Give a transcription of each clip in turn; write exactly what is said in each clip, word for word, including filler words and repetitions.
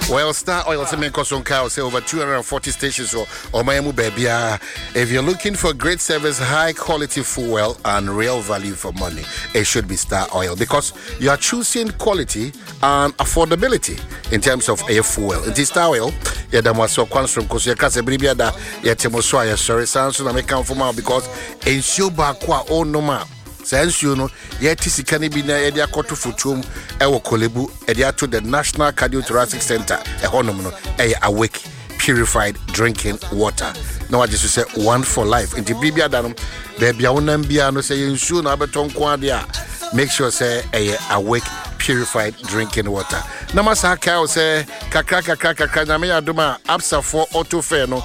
Well, Star Oil Semen Kosonka say over two hundred forty stations or Omayamu baby. If you're looking for great service, high quality fuel and real value for money, it should be Star Oil because you are choosing quality and affordability in terms of air fuel. It is Star Oil. Yeah, that was so constant because you can't say bribia da yeah temoswa sorry sounds so I make come from because ensure bakwa oh no ma. Since you know, yet Tisikani Bina Edia Kotu Futum, Ewo Kolebu, Edia to the National Cardiothoracic Center, a honomono, a awake, purified drinking water. Now I just say one for life. In the Bibia Danum, baby, I won't be no say in soon, Abeton Quadia. Make sure say a awake, purified drinking water. Namasa Kao say, Kakaka Kaka Namea Duma, Absa for Auto Feno,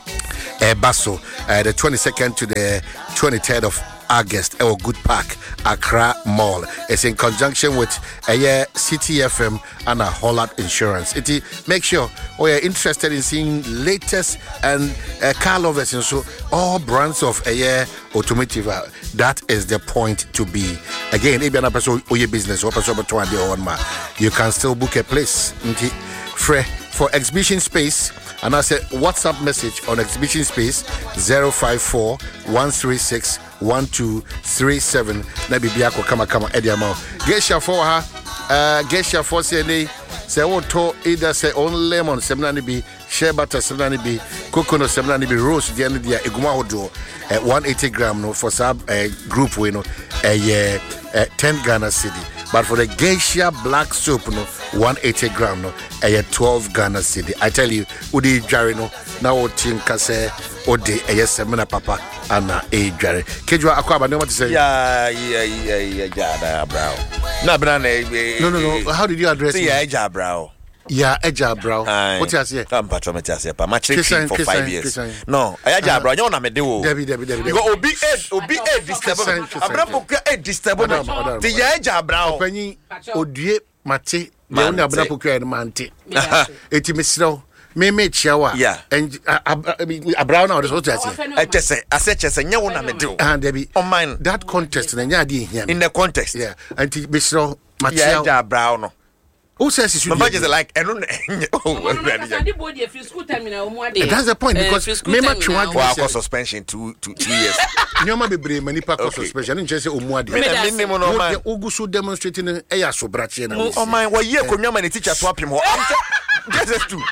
a Basso, the twenty-second to the twenty-third of August, our Good Park, Accra Mall. It's in conjunction with a C T F M and a Holland Insurance. It make sure we are interested in seeing latest and uh, car lovers and so all brands of a year automotive. Uh, that is the point to be. Again, if you're not person or your business or person you can still book a place for for exhibition space. And I said WhatsApp message on exhibition space zero five four one three six one two three seven. Nabi Biako kama kama Ediamo. Gesha for her, uh, Gesha for say say what to either say on lemon seminani be shea butter seminani be coconut seminani be rose the end dia eguma hodo at one eighty gram no for sub uh, group we know a uh, ten Ghana cedi. But for the Geisha black soap, no, one eighty gram, no, a twelve Ghana cedi. I tell you, Udi Jarino, now Tinkase, Ode, a semina papa, and a Jari. Kejua Aquaba, know what to say? Yeah, yeah, yeah, yeah, yeah, brow. No, no, no, no. How did you address it? Yeah, Eja brow. Yeah, Eja brow. What you say? I'm patrometas, pa. Match for five years. No, Eja brow, you're not Medewo. Debbie, Debbie, Debbie. You go, Obi Ed, Obi Ed, disturbable. Abrapo Ed, disturbable. The Eja brow. Penny, Odie, Mate, Leona Abrapo and Mante. Etimisro. Me make shower. Yeah. And a brown out is what I say. I just say, I said, just a new one I do. And Debbie, on mine. That contest, and Yadi, in the contest. Yeah. And Misro, Matia Brown. Who says it should be like, I don't know. That's the point because Mema Chua suspension two two two years. You might be brave, many pack of suspension. And just say, Umwadi. Ugusu demonstrating a Yasobrachi. Oh, my, what year could you teach us swap him? Just two.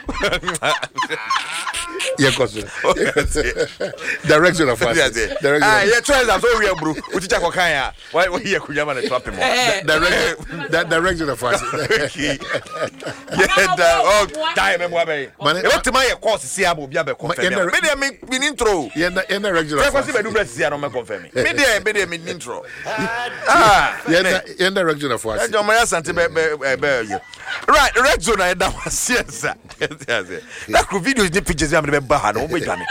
Yeah, cousin. Direction of us. Ah, yeah, try that. So we are bro. We teach Akokaya. Why we here could you swap him? That direction of us. Yeah, oh, time and wabe. What to my course see about Biabe confirm. Media me intro. Yeah, in the regular. I was even do see on my confirm. Media, media me intro. Ah, yeah, in the regular of us. John Maya Santa Right, red zone I that was yes. That video is the pictures I'm the Bahan, obey Johnny.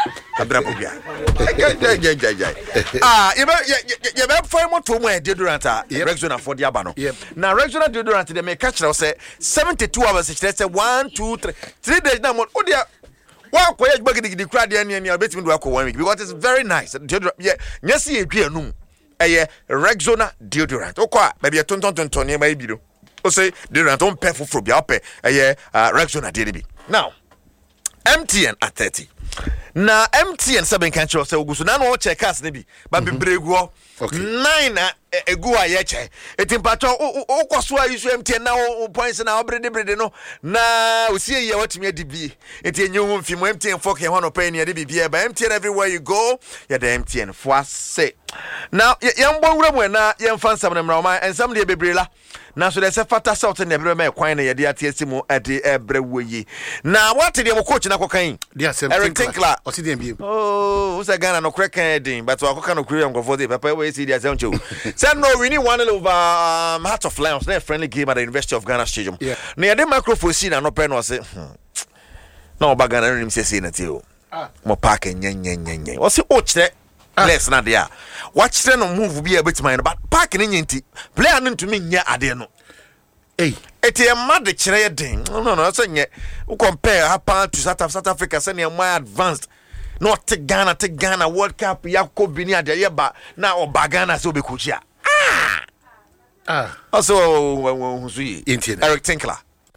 Ah, you have five more to my deodorant, Rexona for Diabano. Now, Rexona deodorant, they may catch us say seventy-two hours, let's say one, two, three, three days now. Oh, dear. Wow, quiet bucket the crowd and you're between work one week because it's very nice. Yeah, yes, you agree. No, a Rexona deodorant. Okay, maybe a ton ton ton ton near my video. O say deodorant don't pay for for be up a Rexona D B. Now, M T N at thirty. Na M T N seven can't show so go na no check us nebi but be bregu nine egu ayeche etim patro o kwaso ayisu M T N na o points na obrede brede no na o sie ye watimi adibi enti enye ho mfim M T N four ke ho no pay na de bibia ba M T N everywhere you go ya the M T N for say now yambo wura mu na yemfa nsam na mra o man ensam de bebrela na so de se fata south na ebre me kwan na ye de atiasimu e de ebre woyi na what de mo coach na kokan dia sem Tinkler o si dem bi oh who say Ghana no crack ending but wa kokan no kure ngofo de papa we see dia sem chew say no we need one over um, Heart of Lions na friendly game at the University of Ghana Stadium na ye de microphone si na no pen no say na oba Ghana no nim say na ti o mo park nyen nyen nyen o say o kire less na dia watch them move be a bit mine but park ni nyinti player no ntumi nya ade no eh eti e mad kire den no no no so nye we compare happen to South, South Africa say na more advanced not to Ghana to Ghana World Cup yakko bini ade ye ba na o ba Ghana so be coach ah ah also Eric Tinkler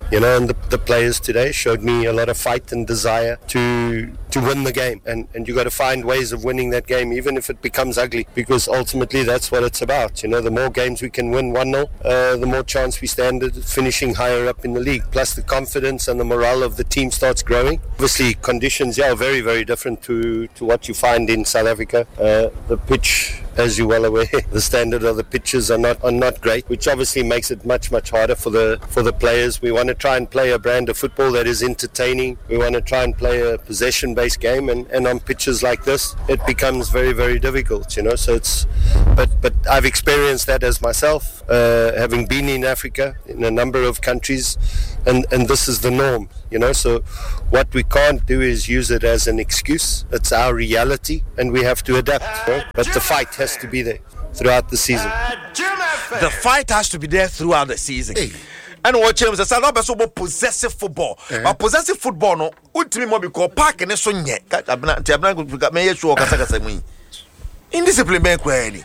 You know, and the, the players today showed me a lot of fight and desire to to win the game. And, and you got to find ways of winning that game, even if it becomes ugly, because ultimately that's what it's about. You know, the more games we can win one nil, uh, the more chance we stand at finishing higher up in the league. Plus the confidence and the morale of the team starts growing. Obviously, conditions, yeah, are very, very different to, to what you find in South Africa. Uh, the pitch, as you're well aware, the standard of the pitches are not are not great, which obviously makes it much, much harder for the for the players. We want to try and play a brand of football that is entertaining. We want to try and play a possession-based game, and, and on pitches like this, it becomes very, very difficult, you know. So it's, but but I've experienced that as myself, uh, having been in Africa in a number of countries, and, and this is the norm, you know. So what we can't do is use it as an excuse. It's our reality, and we have to adapt. You know? But the fight has to be there throughout the season. The fight has to be there throughout the season. Hey. And what James says, I'm not about possessive football. Uh-huh. But possessive football, no, ultimately, we call park and so yet. I'm not going to make sure I'm indiscipline. Bank ready.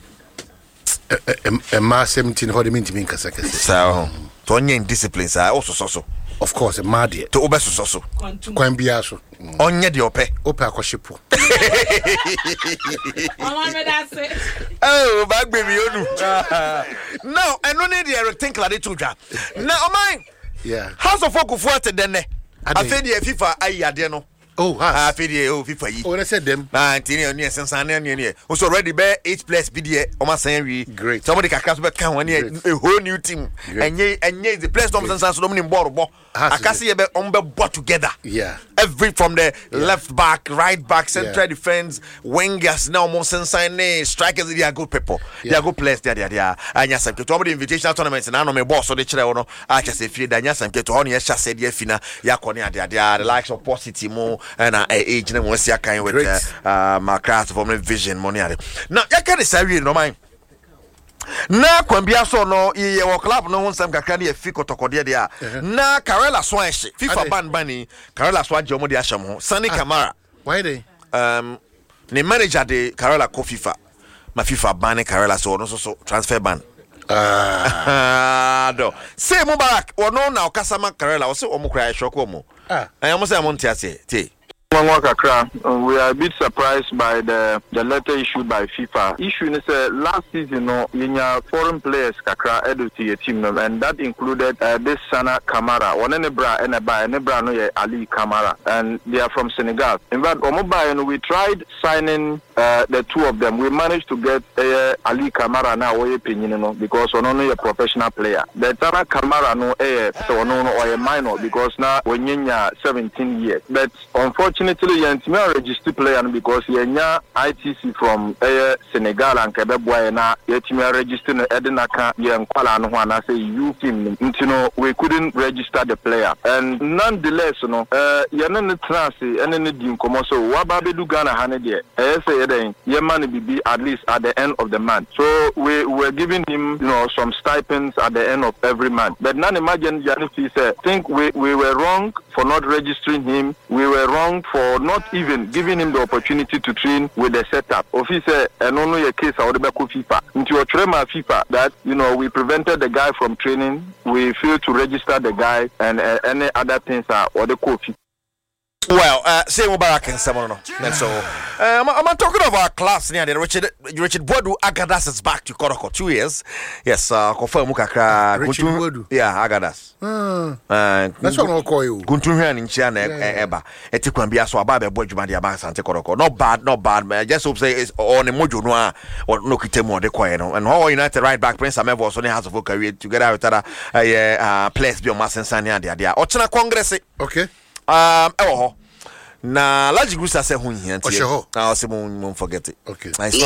A mass seventeen, how do you mean to me, Kasaka? So, Tony indiscipline, I also saw so. Of course, a mad to Obeso so. Quambiaso. On your pay. Opa Koshipo. Oh, back baby. No, I don't need to think like it to Now, mine. Yeah. House of Folk of Water, then I feel the FIFA, I adeno. Oh, I feel the oh, FIFA. Oh, I said them. nineteen years since I near. Was already bear eight plus B D A on my saying. Great. Somebody can cast back one year, a whole new team. And ye, and ye, the place Thompson Sans Dominic Borbo. I can see a bit on the bot together. Yeah. Every from the yeah. left back, right back, central yeah. defense, wingers, now more sense, strikers, they are good people. Yeah. They are good players. They are, they are. And yes, I'm to the invitational tournaments, and I know my boss, so the children, I just say, fear that yes, I'm get to honor, yes, I said, yes, Fina, Yakonia, they are the likes of Positimo and I age and was Yakai with uh, my craft from vision, money. Now, Yakan is a no mind. Na kwambia so no ye wo club no nsam kakra na fiko tokodia dia na Karela Swanshi FIFA ban bani Karela Swanji omo de ahyam ho Sani Kamara why they um ne manager de Karela ko FIFA ma FIFA ban Karela so no so so transfer ban ah do say Mubarak ono na okasama Karela o se omo kra shoko mo ah ayo say mo ntiase ti We are a bit surprised by the, the letter issued by FIFA. Issue is uh, last season, no, in your foreign players kakra edu to your team, and that included uh, this Sana Kamara, one Nebra and Eba, Nebra no Ali Kamara, and they are from Senegal. In fact, Omoba, we tried signing uh, the two of them. We managed to get uh, Ali Kamara now, no, because we're only a professional player. The Sana Kamara no, uh, so no, or a minor, because now we're seventeen years. But unfortunately, Unfortunately, you are a registered player because you are I T C from uh, Senegal and Quebec. Na you are registered in Edinaka. You are Kuala Lumpur. Say you team. You know we couldn't register the player, and nonetheless, you know, uh, you are not transfer and any team come so. Wababe do Ghana Hanedi. I say then your money be at least at the end of the month. So we were giving him, you know, some stipends at the end of every month. But now imagine Yannick said, think we we were wrong for not registering him. We were wrong for not even giving him the opportunity to train with the setup. Officer, and only a case of the FIFA. Into a trema FIFA that, you know, we prevented the guy from training. We failed to register the guy and uh, any other things are or the coffee. Well, uh, say Mubarak and someone. And so, um, I'm talking of our class near the Richard Richard Bodu Agadas is back to Koroko two years. Yes, uh, confirm Mukaka. Richard Bodu. Yeah, Agadas. Uh, That's what I'll call you. Guntun in China, Eba. Etiquambia so about the Bojumandia Banks and Koroko. Not bad, not bad. I just hope say it's on a mojo noir or no kitemo de Quano. And how United right back Prince Amevo was on the house of career together with other uh, players beyond Mass and Sanya. Ochana Congress. Okay. Um, oh, na large groups are saying here. I'll say, won't forget it. Okay.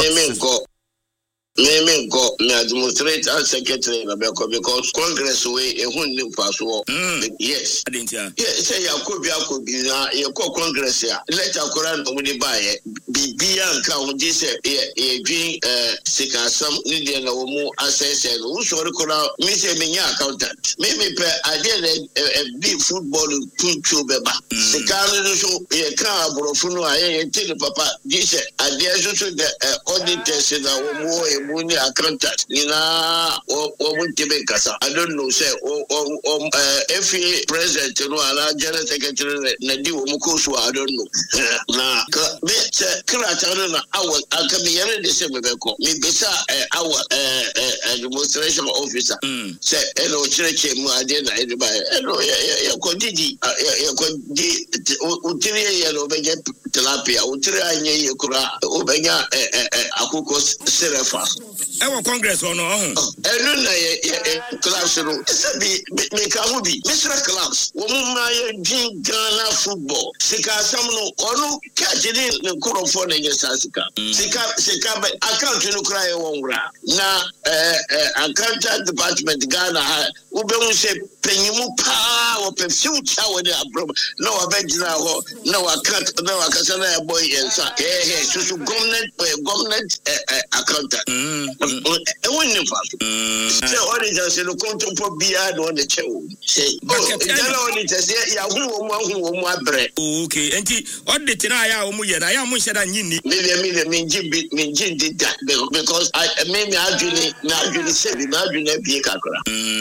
Name me go me demonstrate as secretary because Congress way a new password. Yes. Yes, say Yakubi Yakubi na your Congress here. Let a Koran only buy it. Be beyond count this a green uh sick some Indian woman assess and who should call me say me accountant. Maybe I did a big football two beba. Second show a car brofuno I tell papa this I dare to the auditors in our war muni accountant nina o o mutebe kasa I don't know say o o F A president no ala general secretary na di o mukoso I don't know na me say krata no na awa akabi yare de se bebeko me bisa awa administration officer say eno chireke mu ade na ede ba eno ya kodidi ya kodidi utiri ya no be tilapia utiri anye ye kura obenya akoko serefa ewo congress ono ho eno na ye class no sabi me ka ho bi misra class wo mu ma ye din Ghana football sika sam no ono ka jini ne kurofo na ye sika sika sika account no kra ye wonwura na accountant department Ghana ha wo be mu se penyimu pa wo pe future wo de abroad na wa be jina ho na wa account na wa kasa na boy yensa eh eh so government government accountant e wonni fa se auditor se no control bia no ne chewo say oh jana auditor se ya hu wo mu hu wo mu abre okay enti auditor na ya wo mu ye na ya mu sheda nyini me me me me nji me nji did that because I me me adwini na adwini se bi na adwini bie kakra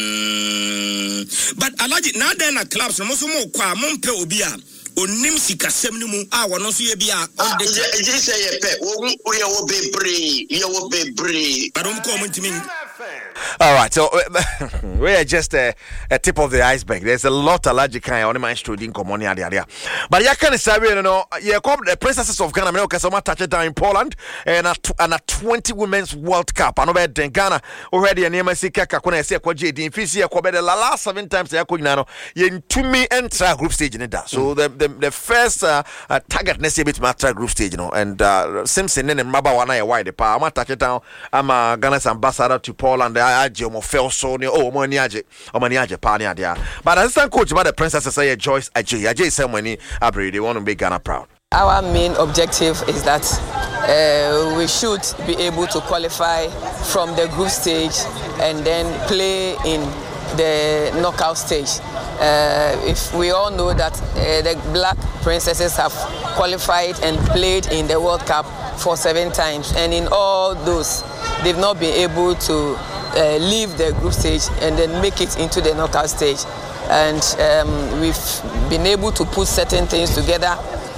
but alaji na den na clubs no so mo kwa mo mpe obi a onim sikasem ni mu a wono so ye bia on the je say ye pe wo ye wo bebre ye wo bebre but um ko mo ntimi. All right, so we are just a, a tip of the iceberg. There's a lot of logic kind on my studying common area. But you can say, you know, you come the princesses of Ghana, because someone touched it down in Poland, and a, and a twenty women's World Cup. I know that Ghana already a name I see Kaka when I say Kwaji, the Infisia Kobe, the last seven times I could know, you to me enter group stage in that. So the the, the first uh, uh, target next year bit matter group stage, you know, and uh, Simpson and Mabawana wide the power. I'm touch it down. I'm a Ghana's ambassador to Poland. I Jomo fell so near oh money aje or money aje pani adia. But assistant coach about the princess say Joyce Ajay Ajay say money Abri they want to make Ghana proud. Our main objective is that uh, we should be able to qualify from the group stage and then play in the knockout stage. Uh, if we all know that uh, the Black Princesses have qualified and played in the World Cup for seven times, and in all those, they've not been able to uh, leave the group stage and then make it into the knockout stage. And um, we've been able to put certain things together,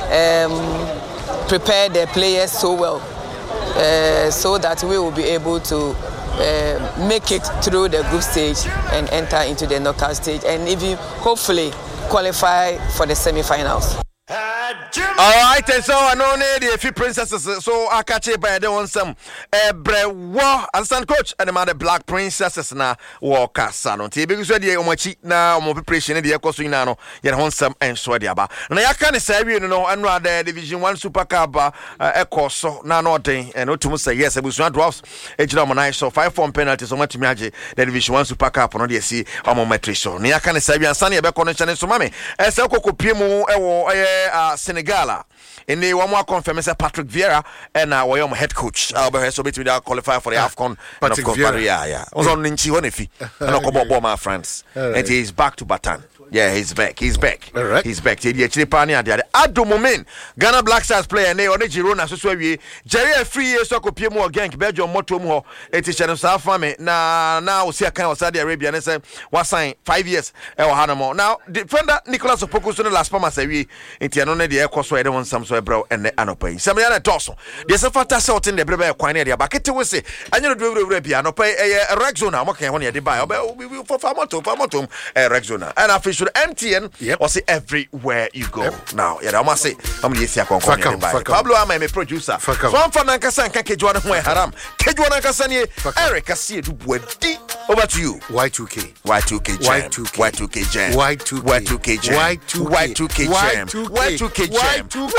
um, prepare the players so well, uh, so that we will be able to uh, make it through the group stage and enter into the knockout stage, and even hopefully qualify for the semi-finals. All right, and so I know the few princesses, so I catch it by the one some Ebre war and coach and the mother Black Princesses na walk salon. Because we are much now, more preparation in the Ecosu Nano, yet on some and Swediaba. And I can't say, you know, and rather Division One Super Cup, Echo so no day, and not to say yes, I was not drops, H. Dominic, so five form penalties on what to imagine the Division One Super Cup on the sea or Mometri. So Nia can say, and Sunny about connection and so mammy, as a coco Pimo, Senegal. In the one more confirm is Patrick Vieira and our uh, head coach. I'll be so between our qualifier for the uh, AFCON. Patrick Vieira, yeah, yeah. Was on Ninchi Honefi. And I come up my friends. And he's back to Batan. Yeah, he's back. He's back. All right. He's back. He actually pani at the at the moment. Ghana Black Stars player and they on the Girona so we Jerry free years so kopie mu gang Belgium moto mu ho eti channel South family na na o see kan Saudi Arabia and say was sign five years e wa hanamo. Now defender Nicolas Opoku so last palm say we enti ano na de e koso e de won sam so e bro and anopa yi. Sam ya toso. De se fata se otin de brebe e kwan na de abakete we say anyo do we bia anopa e Rexona mo kan ho ne de buy for farmoto farmoto e Rexona and after should M T N yep. or say everywhere you go. Yep. Now, yeah, I must say, I'm going to say, Pablo, I'm a producer. So I'm from Nankasan, Kejuana Haram, Kejuana Kasani, Eric, I see it. Over to you. Y two K. Y two K jam. Y two K. Y two K jam. Y two K. Y two K jam. Y two K. Y two K jam. Y two K jam.